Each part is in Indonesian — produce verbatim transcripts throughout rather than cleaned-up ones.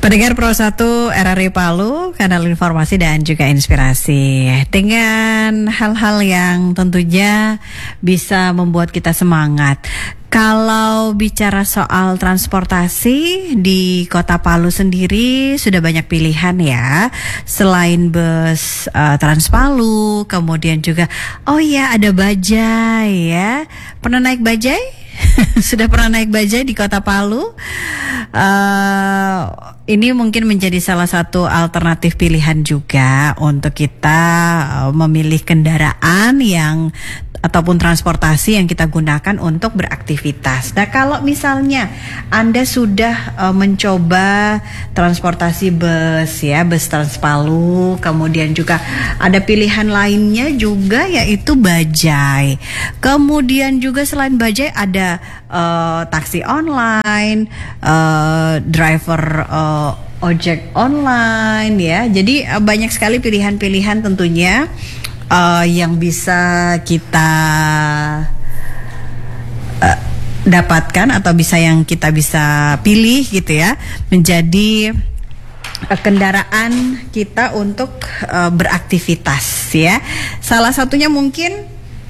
Pendengar Pro satu R R I Palu, kanal informasi dan juga inspirasi, dengan hal-hal yang tentunya bisa membuat kita semangat. Kalau bicara soal transportasi di Kota Palu sendiri sudah banyak pilihan ya. Selain bus uh, Trans Palu, kemudian juga oh ya ada bajai ya. Pernah naik bajai? Sudah pernah naik bajai di Kota Palu? Uh, ini mungkin menjadi salah satu alternatif pilihan juga untuk kita uh, memilih kendaraan yang ataupun transportasi yang kita gunakan untuk beraktivitas. Nah, kalau misalnya Anda sudah uh, mencoba transportasi bus ya, bus Trans Palu, kemudian juga ada pilihan lainnya juga yaitu bajai. Kemudian juga selain bajai ada uh, taksi online, uh, driver uh, ojek online ya. Jadi uh, banyak sekali pilihan-pilihan tentunya Uh, yang bisa kita uh, dapatkan atau bisa yang kita bisa pilih gitu ya, menjadi uh, kendaraan kita untuk uh, beraktivitas ya. Salah satunya mungkin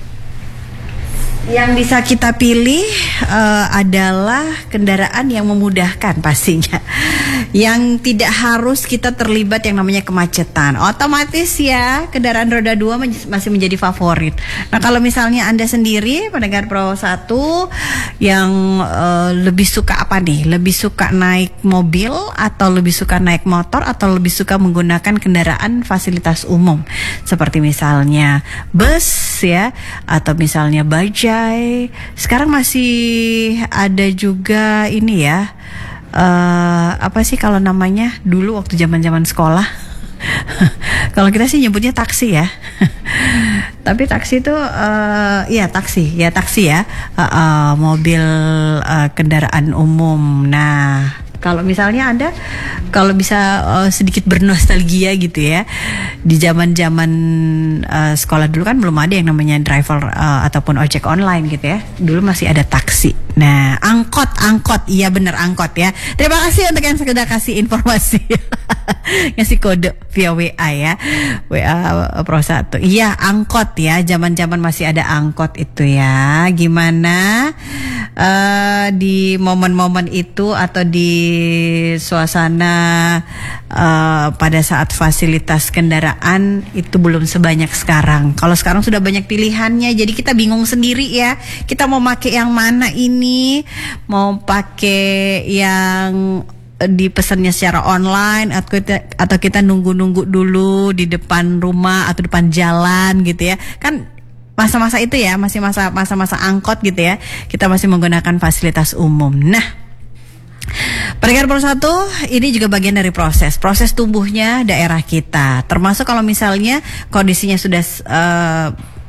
yang bisa kita pilih uh, adalah kendaraan yang memudahkan pastinya, yang tidak harus kita terlibat yang namanya kemacetan. Otomatis ya kendaraan roda dua men- masih menjadi favorit. Nah, kalau misalnya Anda sendiri pendengar Pro satu yang uh, lebih suka apa nih? Lebih suka naik mobil atau lebih suka naik motor atau lebih suka menggunakan kendaraan fasilitas umum seperti misalnya bus ya, atau misalnya bajai. Sekarang masih ada juga ini ya, uh, apa sih kalau namanya dulu waktu zaman-zaman sekolah. Kalau kita sih nyebutnya taksi ya. Tapi taksi itu uh, ya taksi ya taksi ya uh, uh, mobil uh, kendaraan umum. Nah, kalau misalnya Anda kalau bisa uh, sedikit bernostalgia gitu ya, di zaman-zaman uh, sekolah dulu kan belum ada yang namanya driver uh, ataupun ojek online gitu ya. Dulu masih ada taksi. Nah, angkot, angkot, iya bener angkot ya. Terima kasih untuk yang sudah kasih informasi, ngasih kode via W A ya, W A Pro satu. Iya angkot ya, zaman-zaman masih ada angkot itu ya. Gimana uh, di momen-momen itu atau di suasana uh, pada saat fasilitas kendaraan itu belum sebanyak sekarang. Kalau sekarang sudah banyak pilihannya, jadi kita bingung sendiri ya. Kita mau pakai yang mana ini? Mau pakai yang dipesannya secara online atau kita, atau kita nunggu-nunggu dulu di depan rumah atau depan jalan gitu ya. Kan masa-masa itu ya, masih masa masa-masa angkot gitu ya. Kita masih menggunakan fasilitas umum. Nah, pendengar Pro satu, ini juga bagian dari proses proses tumbuhnya daerah kita. Termasuk kalau misalnya kondisinya sudah uh,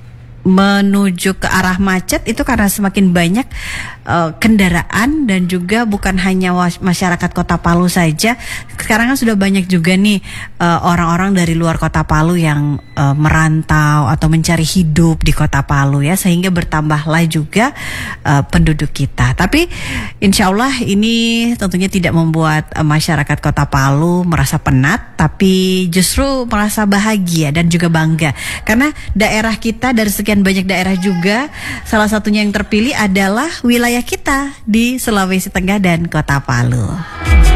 menuju ke arah macet, itu karena semakin banyak uh, kendaraan dan juga bukan hanya was- masyarakat Kota Palu saja. Sekarang kan sudah banyak juga nih uh, orang-orang dari luar Kota Palu yang uh, merantau atau mencari hidup di Kota Palu ya, sehingga bertambahlah juga uh, penduduk kita. Tapi insya Allah ini tentunya tidak membuat uh, masyarakat Kota Palu merasa penat, tapi justru merasa bahagia dan juga bangga karena daerah kita dari sekian banyak daerah juga, salah satunya yang terpilih adalah wilayah kita di Sulawesi Tengah dan Kota Palu.